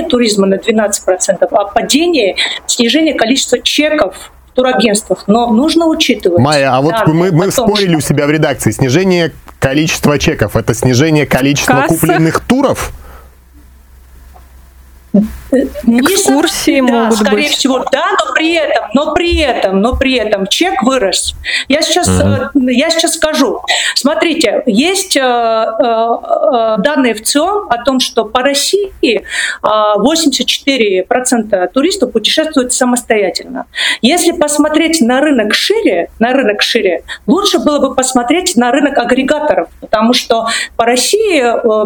снижение туризма на 12%, а падение, снижение количества чеков в турагентствах. Но нужно учитывать. Майя, а вот мы спорили у себя в редакции. Снижение количества чеков – это снижение количества купленных туров? Экскурсии могут скорее быть. всего, да, но при этом чек вырос. Я сейчас скажу. Смотрите, есть данные в ЦИОМ о том, что по России 84% туристов путешествуют самостоятельно. Если посмотреть на рынок шире, лучше было бы посмотреть на рынок агрегаторов, потому что по России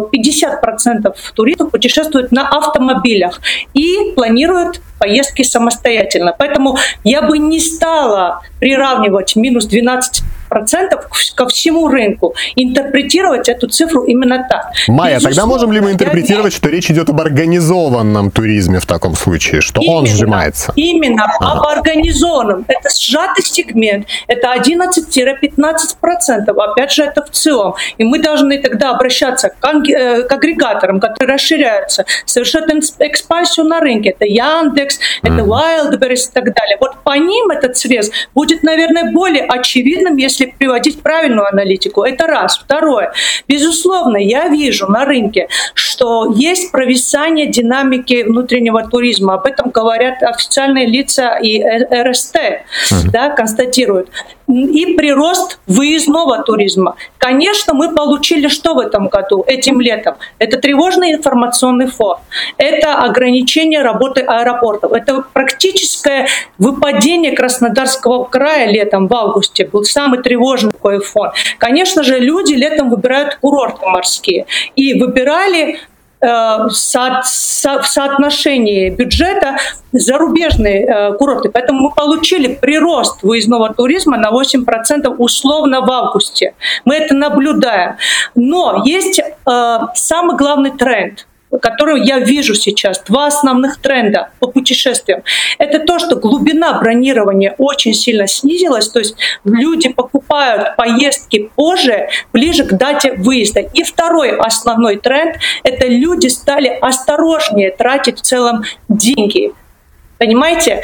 50% туристов путешествуют на автомобилях и планируют поездки самостоятельно. Поэтому я бы не стала приравнивать минус 12% ко всему рынку, интерпретировать эту цифру именно так. Майя, тогда можем ли мы интерпретировать, что речь идет об организованном туризме в таком случае, что он сжимается? Именно об организованном. Это сжатый сегмент, это 11-15%. Опять же, это в ЦИОМ. И мы должны тогда обращаться к агрегаторам, которые расширяются, совершают экспансию на рынке. Это Яндекс, это Wildberries и так далее. Вот по ним этот срез будет, наверное, более очевидным, если приводить правильную аналитику. Это раз. Второе. Безусловно, я вижу на рынке, что есть провисание динамики внутреннего туризма. Об этом говорят официальные лица и РСТ, констатируют. И прирост выездного туризма. Конечно, мы получили что в этом году, этим летом? Это тревожный информационный фон. Это ограничение работы аэропортов. Это практическое выпадение Краснодарского края летом, в августе. Был самый тревожный такой фон. Конечно же, люди летом выбирают курорты морские. И выбирали в соотношении бюджета зарубежные курорты. Поэтому мы получили прирост выездного туризма на 8% условно в августе. Мы это наблюдаем. Но есть самый главный тренд, который я вижу сейчас, два основных тренда по путешествиям. Это то, что глубина бронирования очень сильно снизилась, то есть люди покупают поездки позже, ближе к дате выезда. И второй основной тренд – это люди стали осторожнее тратить в целом деньги. Понимаете?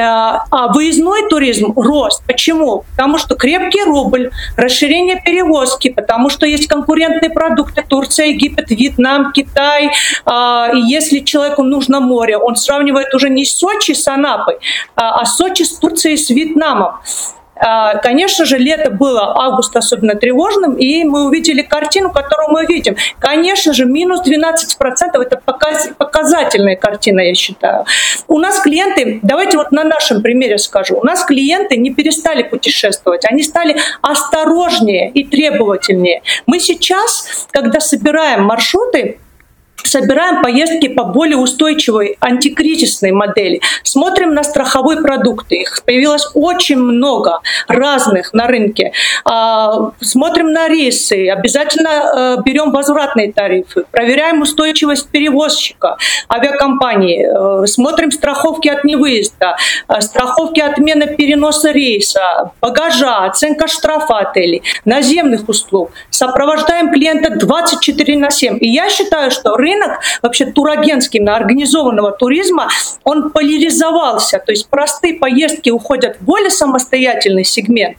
А выездной туризм рос. Почему? Потому что крепкий рубль, расширение перевозки, потому что есть конкурентные продукты: Турция, Египет, Вьетнам, Китай. И если человеку нужно море, он сравнивает уже не Сочи с Анапой, а Сочи с Турцией, с Вьетнамом. Конечно же, лето было, август особенно тревожным, и мы увидели картину, которую мы видим. Конечно же, минус 12% – это показательная картина, я считаю. У нас клиенты, давайте вот на нашем примере скажу, у нас клиенты не перестали путешествовать, они стали осторожнее и требовательнее. Мы сейчас, когда собираем маршруты, собираем поездки по более устойчивой антикризисной модели. Смотрим на страховые продукты. Их появилось очень много разных на рынке. Смотрим на рейсы. Обязательно берем возвратные тарифы. Проверяем устойчивость перевозчика, авиакомпании. Смотрим страховки от невыезда, страховки отмены переноса рейса, багажа, оценка штрафа отелей, наземных услуг. Сопровождаем клиента 24/7. И я считаю, что рынок вообще турагентский, организованного туризма, он поляризовался. То есть простые поездки уходят в более самостоятельный сегмент,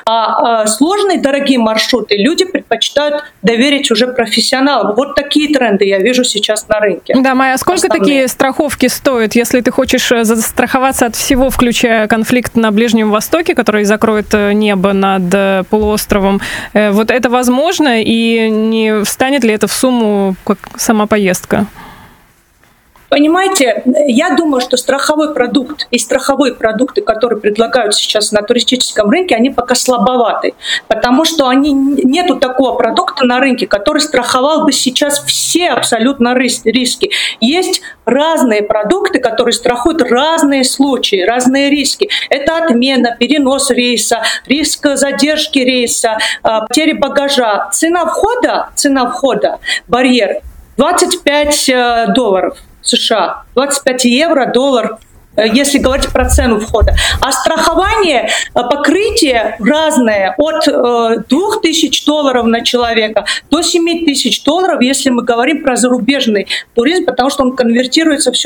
а сложные дорогие маршруты люди предпочитают доверить уже профессионалам. Вот такие тренды я вижу сейчас на рынке. Да, Майя, сколько такие страховки стоят, если ты хочешь застраховаться от всего, включая конфликт на Ближнем Востоке, который закроет небо над полуостровом? Вот это возможно, и не встанет ли это в сумму, как сама поездка? Понимаете, я думаю, что страховой продукт и страховые продукты, которые предлагают сейчас на туристическом рынке, они пока слабоваты, потому что нету такого продукта на рынке, который страховал бы сейчас все абсолютно риски. Есть разные продукты, которые страхуют разные случаи, разные риски. Это отмена, перенос рейса, риск задержки рейса, потери багажа. Цена входа, барьер $25 США, 25 евро, доллар, если говорить про цену входа. А страхование, покрытие разное от $2000 на человека до $7000, если мы говорим про зарубежный туризм, потому что он конвертируется все